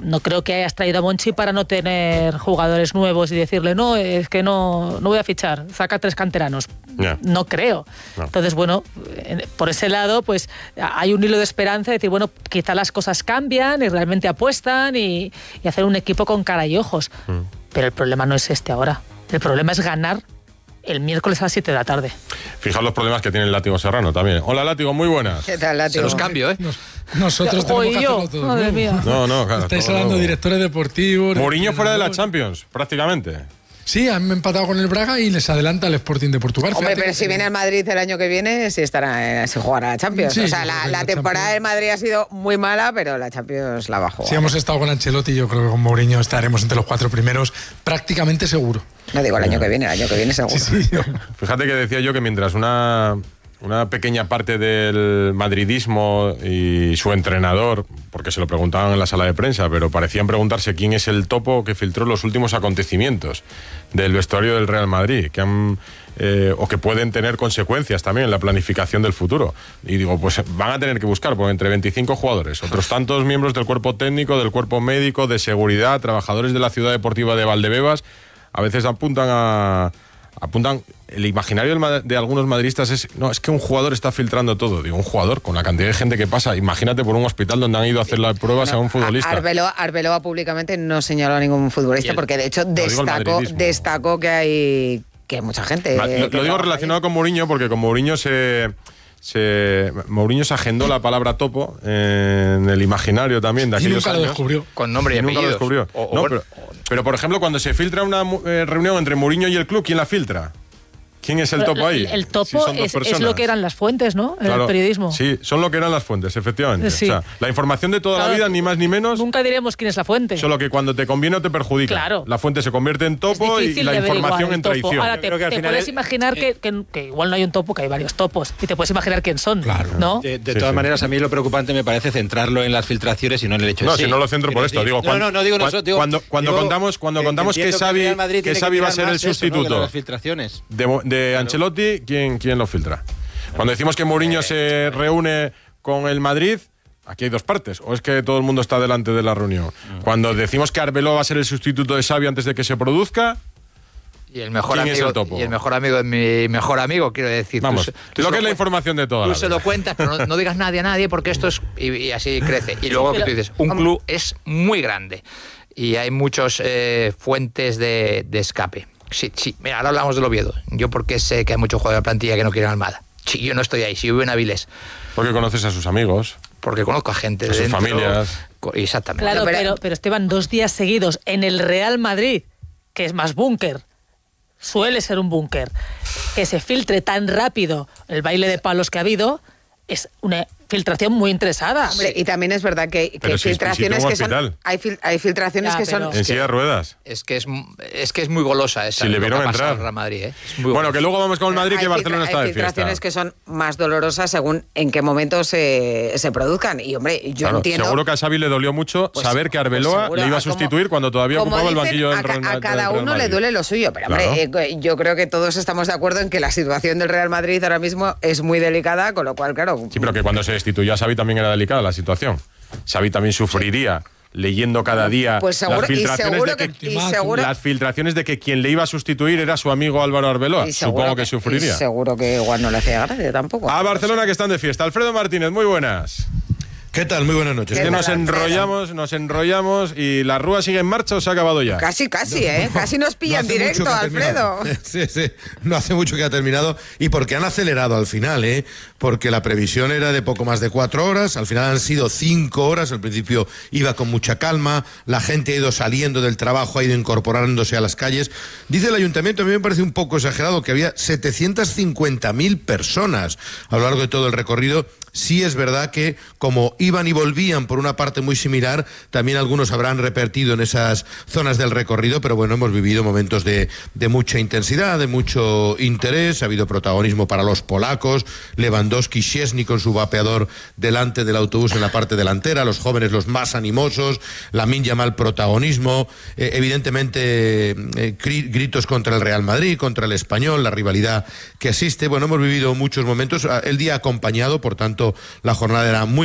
no creo que hayas traído a Monchi para no tener jugadores nuevos y decirle, no, es que no voy a fichar, saca 3 canteranos. Yeah. No creo. No. Entonces, bueno, por ese lado, pues hay un hilo de esperanza de decir, bueno, quizá las cosas cambian y realmente apuestan y hacer un equipo con cara y ojos. Pero el problema no es este ahora. El problema es ganar el miércoles a las 7 de la tarde. Fijaos los problemas que tiene el Látigo Serrano también. Hola, Látigo, muy buenas. ¿Qué tal, Látigo? Se los cambio, ¿eh? Nosotros tenemos que hacerlo todo. Madre mía. No, claro. Estáis hablando de directores deportivos. Mourinho fuera de la Champions, prácticamente. Sí, han empatado con el Braga y les adelanta el Sporting de Portugal. Hombre, Fíjate pero si viene al Madrid el año que viene, sí estará, se jugará la Champions. Sí, o sea, la temporada del Madrid ha sido muy mala, pero la Champions la va a jugar. Si hemos estado con Ancelotti, yo creo que con Mourinho estaremos entre los 4 primeros, prácticamente seguro. No digo el año que viene seguro. Sí. Fíjate que decía yo que mientras una pequeña parte del madridismo y su entrenador, porque se lo preguntaban en la sala de prensa, pero parecían preguntarse quién es el topo que filtró los últimos acontecimientos del vestuario del Real Madrid, que han o que pueden tener consecuencias también en la planificación del futuro. Y digo, pues van a tener que buscar pues, entre 25 jugadores, otros tantos miembros del cuerpo técnico, del cuerpo médico, de seguridad, trabajadores de la ciudad deportiva de Valdebebas. A veces apuntan el imaginario de algunos madridistas es que un jugador está filtrando todo. Digo, un jugador con la cantidad de gente que pasa, imagínate por un hospital donde han ido a hacer las pruebas a un futbolista. Arbeloa públicamente no señaló a ningún futbolista porque de hecho destacó que hay mucha gente. Lo digo relacionado con Mourinho porque con Mourinho Mourinho se agendó la palabra topo en el imaginario también de aquellos años. Y nunca lo descubrió. Con nombre y apellidos. Nunca lo descubrió. Pero, por ejemplo, cuando se filtra una reunión entre Mourinho y el club, ¿quién la filtra? ¿Quién es el topo ahí? El topo es lo que eran las fuentes, ¿no? En el periodismo. Sí, son lo que eran las fuentes, efectivamente. Sí. O sea, la información de toda la vida, ni más ni menos. Nunca diremos quién es la fuente. Solo que cuando te conviene o te perjudica. Claro. La fuente se convierte en topo y la información en traición. Ahora, te puedes imaginar que igual no hay un topo, que hay varios topos. Y te puedes imaginar quién son, claro. ¿no? De todas maneras, a mí lo preocupante me parece centrarlo en las filtraciones y no en el hecho de... No, si no lo centro por esto. Digo, no digo nosotros. Cuando contamos que Xavi va a ser el sustituto las filtraciones de Ancelotti, ¿quién lo filtra? Cuando decimos que Mourinho se reúne con el Madrid, aquí hay dos partes. O es que todo el mundo está delante de la reunión. Cuando decimos que Arbeloa va a ser el sustituto de Xavi antes de que se produzca, y el mejor ¿quién amigo, es el topo? Y el mejor amigo de mi mejor amigo, quiero decir. Vamos, lo que es la información de toda la Tú se lo cuentas, pero no digas nadie a nadie porque esto es... Y así crece. Y luego que tú dices, un club es muy grande y hay muchas fuentes de escape. Sí, mira, ahora hablamos del Oviedo. Yo porque sé que hay muchos jugadores de plantilla que no quieren Almada. Sí, yo no estoy ahí, si vivo en Avilés. Porque conoces a sus amigos. Porque conozco a gente a sus dentro, familias. Exactamente. Claro, pero Esteban, 2 días seguidos en el Real Madrid, que es más búnker, suele ser un búnker, que se filtre tan rápido el baile de palos que ha habido, es una filtración muy interesada. Hombre, y también es verdad que hay filtraciones que son... Hay filtraciones que son... En silla de ruedas. Es que es muy golosa esa. Si le vieron entrar. Real Madrid, ¿eh? Bueno, que luego vamos con el Madrid, que Barcelona está de fiesta. Hay filtraciones que son más dolorosas según en qué momento se produzcan. Y, hombre, yo entiendo... Seguro que a Xavi le dolió mucho saber que Arbeloa le iba a sustituir cuando todavía ocupaba el banquillo del Real Madrid. A cada uno le duele lo suyo. Pero, hombre, yo creo que todos estamos de acuerdo en que la situación del Real Madrid ahora mismo es muy delicada, con lo cual, claro... Sí, pero que cuando se destituyó a Xavi también era delicada la situación. Xavi también sufriría leyendo cada día las filtraciones de que quien le iba a sustituir era su amigo Álvaro Arbeloa. Supongo que sufriría. Y seguro que igual no le hacía gracia tampoco. A Barcelona, que están de fiesta. Alfredo Martínez, muy buenas. ¿Qué tal? Muy buenas noches. Que nos enrollamos y la Rúa sigue en marcha o se ha acabado ya. Casi, ¿eh? Casi nos pillan directo, Alfredo. Sí. No hace mucho que ha terminado y porque han acelerado al final, ¿eh? Porque la previsión era de poco más de 4 horas, al final han sido 5 horas, al principio iba con mucha calma, la gente ha ido saliendo del trabajo, ha ido incorporándose a las calles. Dice el ayuntamiento, a mí me parece un poco exagerado, que había 750.000 personas a lo largo de todo el recorrido. Sí es verdad que como iban y volvían por una parte muy similar, también algunos habrán repartido en esas zonas del recorrido, pero bueno, hemos vivido momentos de mucha intensidad, de mucho interés, ha habido protagonismo para los polacos, Lewandowski, Szczęsny con su vapeador delante del autobús en la parte delantera, los jóvenes los más animosos, Lamine Yamal protagonismo, evidentemente gritos contra el Real Madrid, contra el Español, la rivalidad que existe. Bueno, hemos vivido muchos momentos, el día acompañado, por tanto la jornada era muy muy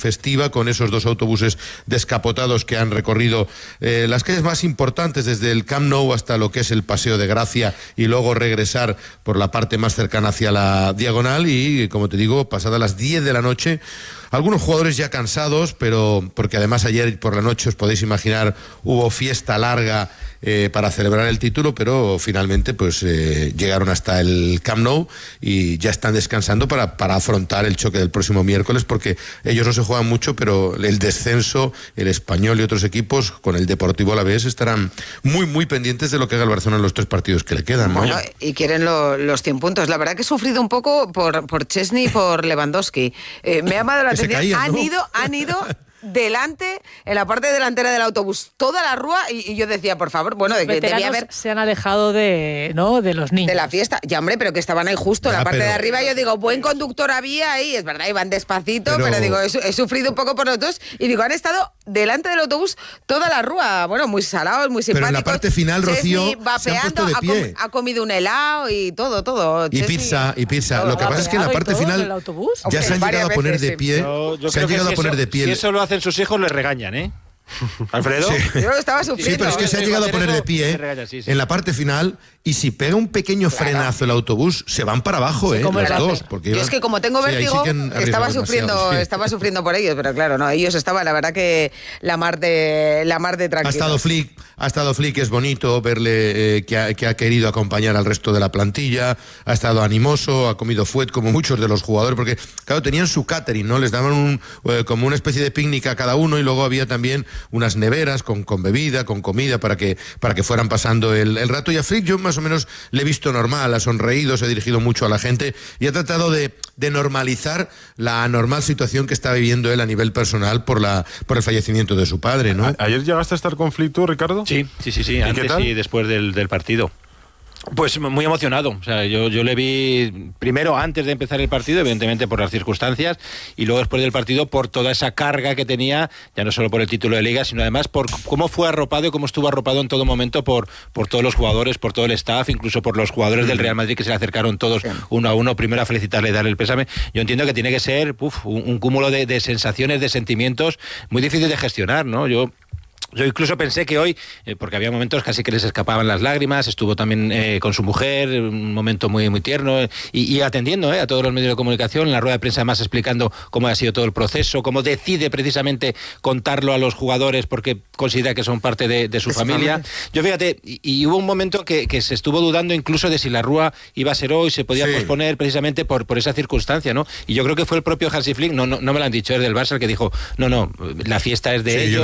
festiva, con esos 2 autobuses descapotados que han recorrido las calles más importantes, desde el Camp Nou hasta lo que es el Paseo de Gracia, y luego regresar por la parte más cercana hacia la Diagonal. Y, como te digo, pasadas las 10 de la noche, algunos jugadores ya cansados, pero porque además ayer por la noche, os podéis imaginar, hubo fiesta larga para celebrar el título, pero finalmente pues llegaron hasta el Camp Nou y ya están descansando para afrontar el choque del próximo miércoles, porque ellos no se juegan mucho, pero el descenso, el Español y otros equipos con el Deportivo Alavés estarán muy pendientes de lo que haga el Barcelona en los 3 partidos que le quedan, ¿no? Bueno, y quieren los 100 puntos. La verdad que he sufrido un poco por Chesney y por Lewandowski. Me ha llamado la atención. Caían, ¿no? Han ido delante, en la parte delantera del autobús, toda la rúa, y yo decía, por favor, bueno, de que debía haber... se han alejado de los niños. De la fiesta. Ya, hombre, pero que estaban ahí justo, en la parte de arriba. Yo digo, buen conductor había ahí, es verdad, iban despacito, pero digo, he sufrido un poco por los dos, y digo, han estado delante del autobús toda la rúa, bueno, muy salados, muy simpáticos. Pero en la parte final, Rocío, se han puesto de pie. Ha comido un helado y todo. Y pizza. Lo que pasa es que en la parte final ya se han llegado a poner de pie. Se han llegado a poner de pie. Si eso lo hacen sus hijos, les regañan, ¿eh? Alfredo. Sí. Yo estaba sufriendo. Sí, pero es que se ha llegado a poner de pie en la parte final, y si pega un pequeño frenazo el autobús, se van para abajo, los dos. Porque yo es que como tengo vértigo, estaba sufriendo por ellos, pero claro, no, ellos estaban, la verdad que la mar de tranquilos. Ha estado Flick, es bonito verle que ha querido acompañar al resto de la plantilla, ha estado animoso, ha comido fuet como muchos de los jugadores, porque claro, tenían su catering, ¿no? Les daban como una especie de picnic a cada uno, y luego había también unas neveras con bebida, con comida, para que fueran pasando el rato. Y a Flick yo más o menos le he visto normal, ha sonreído, se ha dirigido mucho a la gente y ha tratado de normalizar la anormal situación que está viviendo él a nivel personal por el fallecimiento de su padre, ¿no? ¿Ayer llegaste a estar con Flick tú, Ricardo? Sí, antes y después del partido. Pues muy emocionado. O sea, yo le vi primero antes de empezar el partido, evidentemente por las circunstancias, y luego después del partido por toda esa carga que tenía, ya no solo por el título de Liga, sino además por cómo fue arropado y cómo estuvo arropado en todo momento por todos los jugadores, por todo el staff, incluso por los jugadores del Real Madrid, que se le acercaron todos uno a uno, primero a felicitarle y darle el pésame. Yo entiendo que tiene que ser un cúmulo de sensaciones, de sentimientos muy difícil de gestionar, ¿no? Yo incluso pensé que hoy, porque había momentos casi que les escapaban las lágrimas, estuvo también con su mujer, un momento muy, muy tierno, y atendiendo a todos los medios de comunicación, en la rueda de prensa además explicando cómo ha sido todo el proceso, cómo decide precisamente contarlo a los jugadores porque considera que son parte de su familia. Yo fíjate, y hubo un momento que se estuvo dudando incluso de si la Rúa iba a ser hoy, se podía posponer precisamente por esa circunstancia, ¿no? Y yo creo que fue el propio Hansi Flick, no me lo han dicho, es del Barça, el que dijo, no, la fiesta es de ellos,